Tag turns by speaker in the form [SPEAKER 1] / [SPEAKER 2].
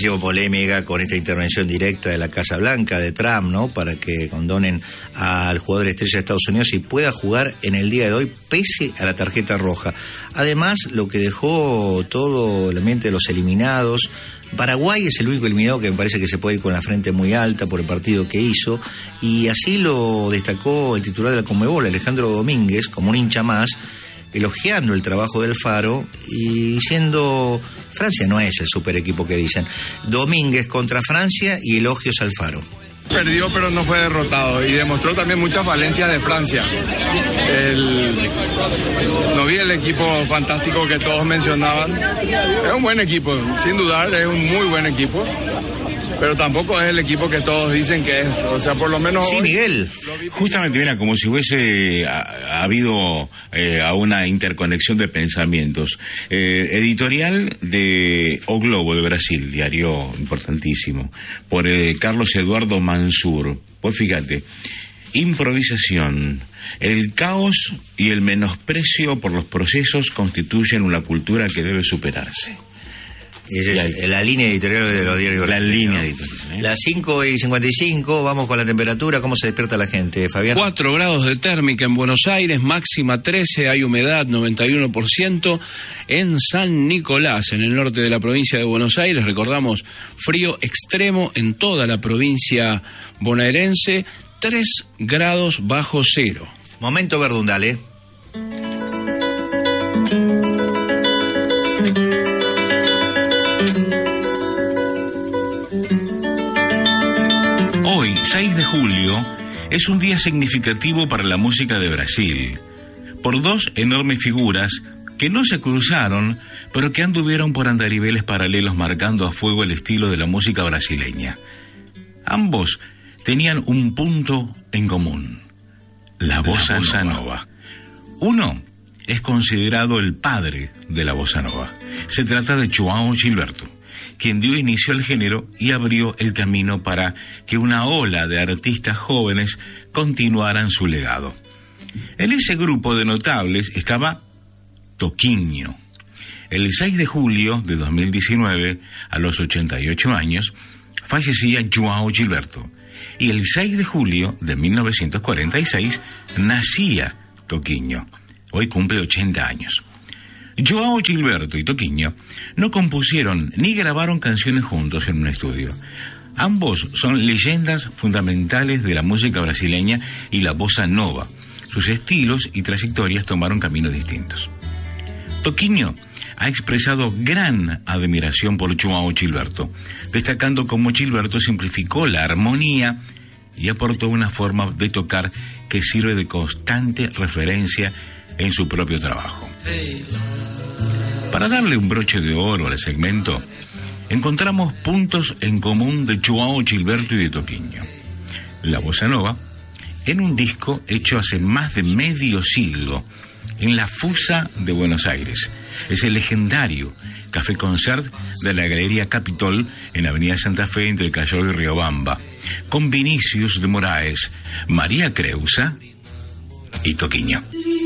[SPEAKER 1] muchísima polémica con esta intervención directa de la Casa Blanca, de Trump, ¿no? Para que condonen al jugador estrella de Estados Unidos y pueda jugar en el día de hoy pese a la tarjeta roja. Además, lo que dejó todo el ambiente de los eliminados. Paraguay es el único eliminado que me parece que se puede ir con la frente muy alta por el partido que hizo, y así lo destacó el titular de la Conmebol, Alejandro Domínguez, como un hincha más, elogiando el trabajo del Faro y diciendo: Francia no es el super equipo que dicen. Domínguez contra Francia y elogios al Faro.
[SPEAKER 2] Perdió, pero no fue derrotado, y demostró también muchas falencias de Francia. No vi el equipo fantástico que todos mencionaban. Es un buen equipo, sin dudar, es un muy buen equipo, pero tampoco es el equipo que todos dicen que es. O sea, por lo menos
[SPEAKER 1] sí,
[SPEAKER 2] hoy,
[SPEAKER 1] Miguel.
[SPEAKER 3] Justamente era como si hubiese habido una interconexión de pensamientos. Editorial de O Globo de Brasil, diario importantísimo, por Carlos Eduardo Mansur. Pues fíjate, improvisación, el caos y el menosprecio por los procesos constituyen una cultura que debe superarse.
[SPEAKER 1] Esa es la línea editorial de los diarios.
[SPEAKER 3] La línea editorial.
[SPEAKER 1] Las 5:55, vamos con la temperatura. ¿Cómo se despierta la gente, Fabián?
[SPEAKER 4] 4 grados de térmica en Buenos Aires, máxima 13, hay humedad 91%. En San Nicolás, en el norte de la provincia de Buenos Aires, recordamos, frío extremo en toda la provincia bonaerense, 3 grados bajo cero.
[SPEAKER 1] Momento Verdundale.
[SPEAKER 3] Hoy, 6 de julio, es un día significativo para la música de Brasil, por dos enormes figuras que no se cruzaron, pero que anduvieron por andariveles paralelos marcando a fuego el estilo de la música brasileña. Ambos tenían un punto en común: la bossa nova. Uno es considerado el padre de la bossa nova. Se trata de João Gilberto, quien dio inicio al género y abrió el camino para que una ola de artistas jóvenes continuaran su legado. En ese grupo de notables estaba Toquinho. El 6 de julio de 2019, a los 88 años, fallecía João Gilberto, y el 6 de julio de 1946 nacía Toquinho. Hoy cumple 80 años. João Gilberto y Toquinho no compusieron ni grabaron canciones juntos en un estudio. Ambos son leyendas fundamentales de la música brasileña y la bossa nova. Sus estilos y trayectorias tomaron caminos distintos. Toquinho ha expresado gran admiración por João Gilberto, destacando cómo Gilberto simplificó la armonía y aportó una forma de tocar que sirve de constante referencia en su propio trabajo. Para darle un broche de oro al segmento, encontramos puntos en común de João Gilberto y de Toquinho. La bossa nova, en un disco hecho hace más de medio siglo, en la Fusa de Buenos Aires. Es el legendario Café Concert de la Galería Capitol en Avenida Santa Fe entre el Callao y Riobamba, con Vinicius de Moraes, María Creusa y Toquinho.